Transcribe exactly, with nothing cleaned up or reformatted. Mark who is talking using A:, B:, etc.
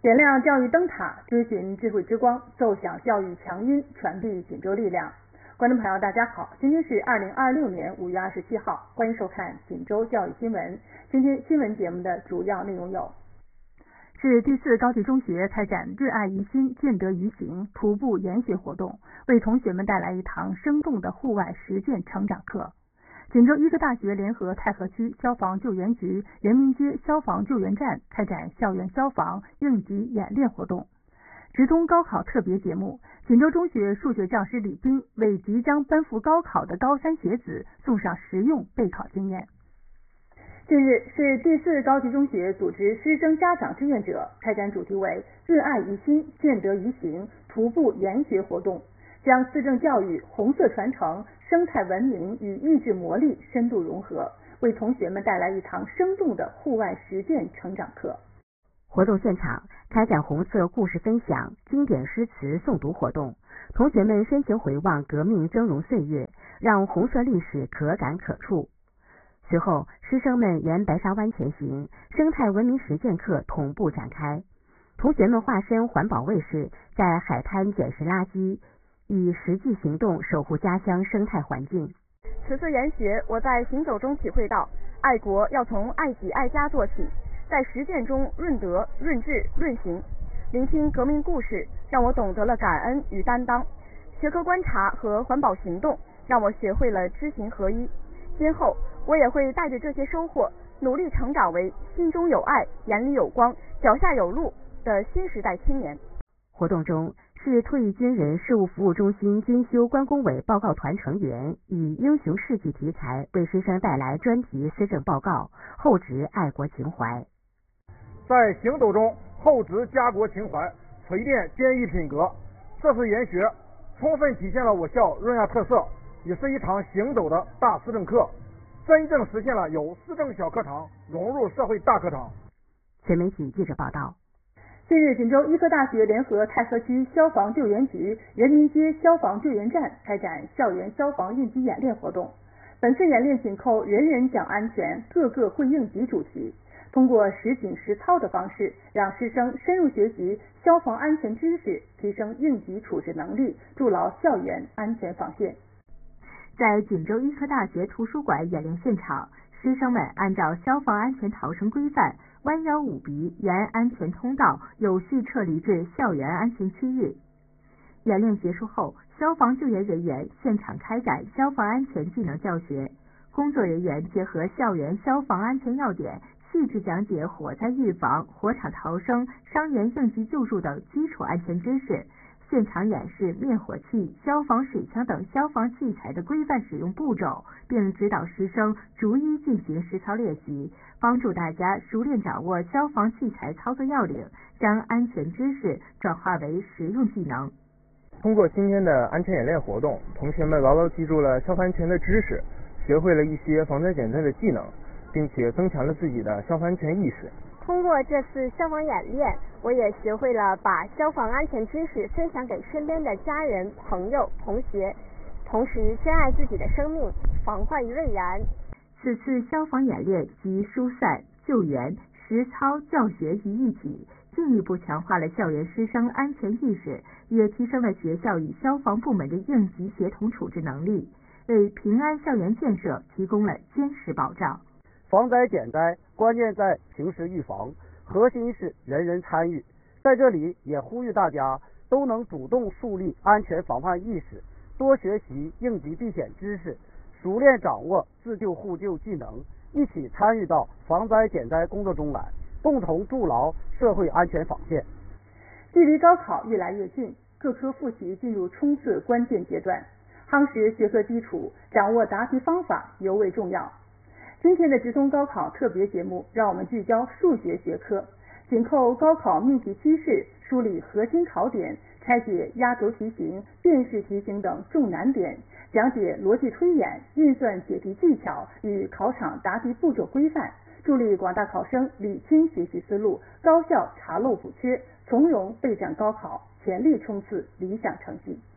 A: 点亮教育灯塔，追寻智慧之光，奏响教育强音，传递锦州力量。观众朋友，大家好，今天是二零二六年五月二十七号，欢迎收看锦州教育新闻。今天新闻节目的主要内容有：市第四高级中学开展“热爱于心，见得于行”徒步研学活动，为同学们带来一堂生动的户外实践成长课。锦州医科大学联合太和区消防救援局人民街消防救援站开展校园消防应急演练活动。直通高考特别节目，锦州中学数学教师李斌为即将奔赴高考的高三学子送上实用备考经验。近日，市第四高级中学组织师生家长志愿者开展主题为“热爱于心，见得于行”徒步研学活动，将思政教育、红色传承、生态文明与意志魔力深度融合，为同学们带来一堂生动的户外实践成长课。
B: 活动现场开展红色故事分享、经典诗词诵读活动，同学们深情回望革命峥嵘岁月，让红色历史可感可触。随后，师生们沿白沙湾前行，生态文明实践课同步展开。同学们化身环保卫士，在海滩捡拾垃圾，以实际行动守护家乡生态环境。
C: 此次研学，我在行走中体会到，爱国要从爱己爱家做起，在实践中润德、润智、润行。聆听革命故事，让我懂得了感恩与担当；学科观察和环保行动，让我学会了知行合一。今后，我也会带着这些收获，努力成长为心中有爱、眼里有光、脚下有路的新时代青年。
B: 活动中，市退役军人事务服务中心军修关工委报告团成员以英雄事迹题材为师生带来专题施政报告，厚植爱国情怀。
D: 在行走中厚植家国情怀，锤炼坚毅品格。这次研学充分体现了我校润亚特色，也是一堂行走的大施政课，真正实现了由市政小课堂融入社会大课堂。
B: 全媒体记者报道。
A: 近日，锦州医科大学联合太和区消防救援局人民街消防救援站开展校园消防应急演练活动。本次演练紧扣人人讲安全，个个会应急主题，通过实景实操的方式，让师生深入学习消防安全知识，提升应急处置能力，筑牢校园安全防线。在锦州医科大学图书馆演练现场，师生们按照消防安全逃生规范，弯腰捂鼻，沿安全通道有序撤离至校园安全区域。演练结束后，消防救援人员现场开展消防安全技能教学，工作人员结合校园消防安全要点，细致讲解火灾预防、火场逃生、伤员应急救助等基础安全知识，现场演示灭火器、消防水枪等消防器材的规范使用步骤，并指导师生逐一进行实操练习，帮助大家熟练掌握消防器材操作要领，将安全知识转化为实用技能。
E: 通过今天的安全演练活动，同学们牢牢记住了消防安全的知识，学会了一些防灾减灾的技能，并且增强了自己的消防安全意识。
F: 通过这次消防演练，我也学会了把消防安全知识分享给身边的家人、朋友、同学，同时珍爱自己的生命，防患于未然。
A: 此次消防演练集疏散、救援、实操、教学于一体，进一步强化了校园师生安全意识，也提升了学校与消防部门的应急协同处置能力，为平安校园建设提供了坚实保障。
G: 防灾减灾关键在平时预防，核心是人人参与。在这里也呼吁大家都能主动树立安全防范意识，多学习应急避险知识，熟练掌握自救互救技能，一起参与到防灾减灾工作中来，共同筑牢社会安全防线。
A: 距离高考越来越近，各科复习进入冲刺关键阶段，夯实学科基础，掌握答题方法尤为重要。今天的直通高考特别节目，让我们聚焦数学学科，紧扣高考命题趋势，梳理核心考点，拆解压轴题型、辨识题型等重难点，讲解逻辑推演、运算解题技巧与考场答题步骤规范，助力广大考生理清学习思路，高效查漏补缺，从容备战高考，全力冲刺理想成绩。